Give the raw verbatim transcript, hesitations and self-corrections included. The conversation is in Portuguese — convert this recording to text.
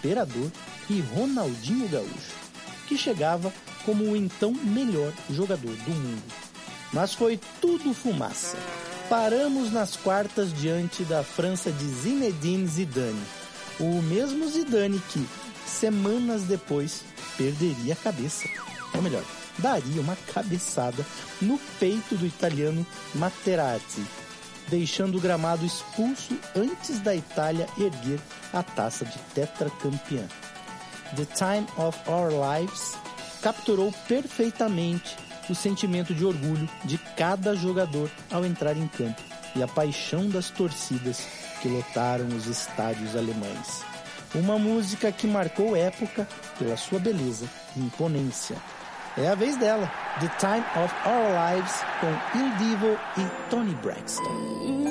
Imperador e Ronaldinho Gaúcho, que chegava como o então melhor jogador do mundo. Mas foi tudo fumaça. Paramos nas quartas diante da França de Zinedine Zidane, o mesmo Zidane que, semanas depois, perderia a cabeça. Ou melhor, daria uma cabeçada no peito do italiano Materazzi, deixando o gramado expulso antes da Itália erguer a taça de tetracampeã. The Time of Our Lives capturou perfeitamente o sentimento de orgulho de cada jogador ao entrar em campo e a paixão das torcidas que lotaram os estádios alemães. Uma música que marcou época pela sua beleza e imponência. É a vez dela, The Time of Our Lives, com Il Divo e Toni Braxton.